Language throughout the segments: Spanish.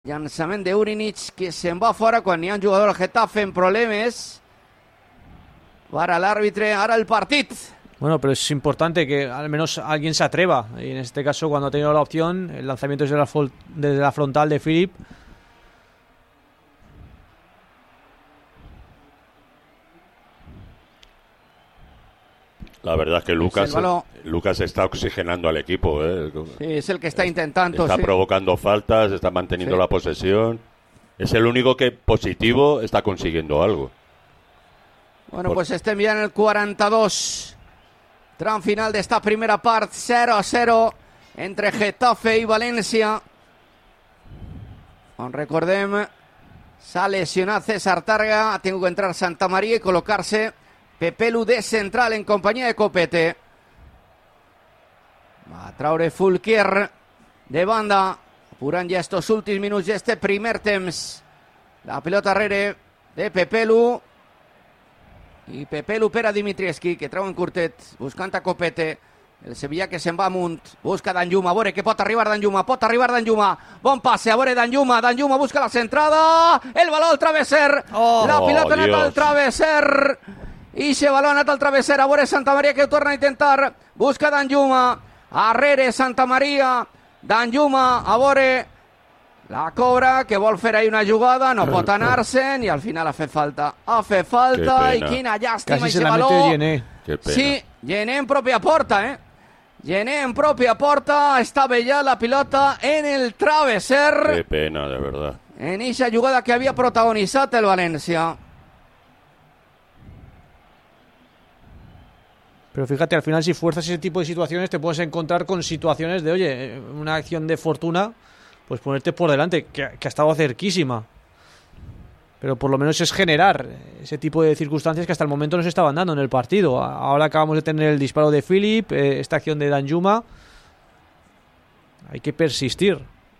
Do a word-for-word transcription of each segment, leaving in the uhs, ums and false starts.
Llançament d'Urinic, que se'n va fora quan hi ha un jugador al Getafe en problemes. Para el árbitro, ahora el partido. Bueno, pero es importante que al menos alguien se atreva. Y en este caso, cuando ha tenido la opción, el lanzamiento es desde la, desde la frontal de Philip. La verdad es que Lucas, Lucas está oxigenando al equipo. ¿eh? Sí, es el que está intentando. Está sí. provocando faltas, está manteniendo sí. la posesión. Es el único que positivo está consiguiendo algo. Bueno, Por... pues este envía en el quaranta-dos. Tram final de esta primera part, cero a cero entre Getafe i València. On recordem, s'ha lesionat César Targa, ha tingut que entrar Santa María y colocarse Pepelu de central en compañía de Copete. Va a traure Fulquier de banda, apurant ja estos últims minuts d'este primer temps. La pelota rere de Pepelu. I Pepelu per a Dimitrievski, que treu en curtet, buscant a Copete. El Sevilla que se'n va amunt, busca Danjuma, a veure que pot arribar Danjuma, pot arribar Danjuma, bon passe, a veure Danjuma, Danjuma busca la centrada, el baló al travesser, oh, la pilota ha anat al travesser, i se baló ha anat al travesser, a veure Santa María que ho torna a intentar, busca Danjuma, arrere Santa María, Danjuma, a veure, la cobra, que vol fer ahí una jugada, no pot anar-se'n, i al final ha fet falta, ha fet falta, i quina llàstima, i se baló, sí, Gené en propia porta, eh, Gené en propia porta, estava ja la pilota en el travesser. Qué pena, de verdad. En esa jugada que había protagonizado el Valencia. Pero fíjate, al final si fuerzas ese tipo de situaciones te puedes encontrar con situaciones de, oye, una acción de fortuna, pues ponerte por delante, que, que ha estado cerquísima. Pero por lo menos es generar ese tipo de circunstancias que hasta el momento no se estaban dando en el partido. Ahora acabamos de tener el disparo de Philip, eh, esta acción de Danjuma. Hay que persistir.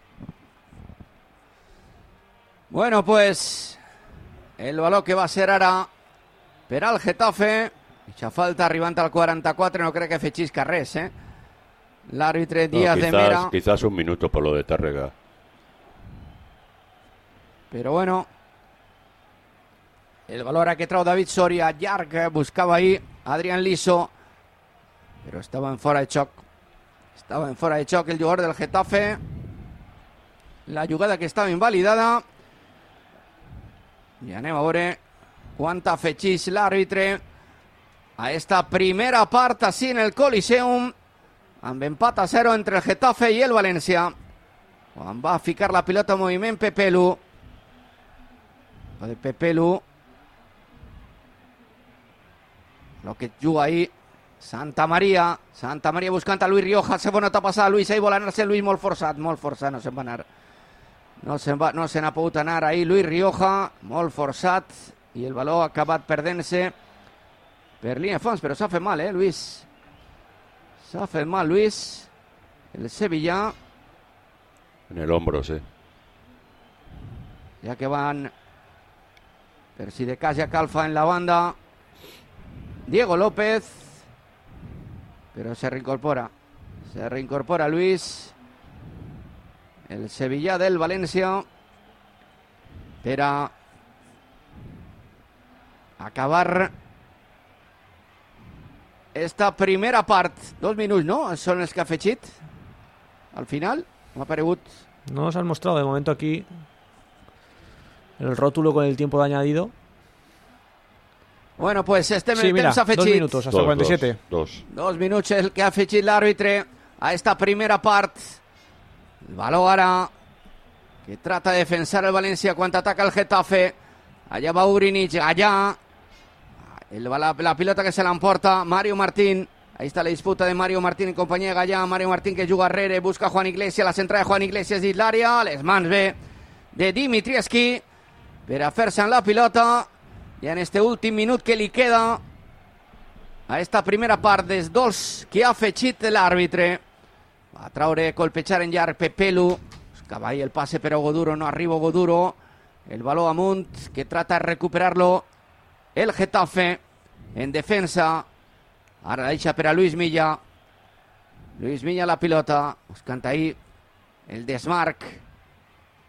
Bueno, pues el balón que va a ser ara per al Getafe. Echa falta arribant al quaranta-quatre, no crec que fechisca res, eh? L'àrbitre Díaz no, quizás, de Mera. Quizás un minuto por lo de Tárrega. Pero bueno, el valor a que trau David Soria, llarg, buscava ahí Adrián Liso, però estava en fora de xoc. Estava en fora de xoc el jugador del Getafe. La jugada que estava invalidada. I anem a veure quant afegeix l'àrbitre a esta primera part així en el Coliseum, amb empat a zero entre el Getafe i el València. Quan va ficar la pilota en moviment Pepelu. De Pepelu. Lo que juga ahí Santa María, Santa María buscant a Luis Rioja, segona etapa passada, Luis, ahí vol anar-se Luis molt forçat, molt forçat, no se'n va anar, no se'n va, no se n'ha pogut anar ahí Luis Rioja, molt forçat, i el baló ha acabat perdent-se per línia de fons, però s'ha fet mal, eh, Luis, s'ha fet mal, Luis, el Sevilla, en el hombro, sí, ja que van per si de cas ja calfa en la banda Diego López, pero se reincorpora, se reincorpora Luis, el Sevilla del Valencia, para acabar esta primera part. Dos minutos, ¿no? Son els que ha afegit al final, m'ha paregut. No nos han mostrado de momento aquí el rótulo con el tiempo de añadido. Bueno, pues este sí, mira, temps ha afegit. Dos minutos, hasta dos, cuarenta y siete. Dos, dos. Dos minuts el que ha afegit l'àrbitre a esta primera part. El baló ara que trata de defensar el València quan ataca el Getafe. Allà va Urinic, allà. El, la, la pilota que se l'emporta Mario Martín. Ahí está la disputa de Mario Martín en compañía de Gallà. Mario Martín que juga arrere, busca a Juan Iglesias, la centrada de Juan Iglesias dins l'àrea. Les mans bé de Dimitrievski per a fer-se en la pilota. I en este últim minut que li queda a esta primera part dels dos que ha afegit l'àrbitre. Va a traure, colpejar en llarg Pepelu. Buscava ahí el pase però Goduro, no arriba Goduro. El baló amunt que trata de recuperarlo el Getafe en defensa. Ara la deixa per a Luis Milla. Luis Milla la pilota, buscant ahí el desmarc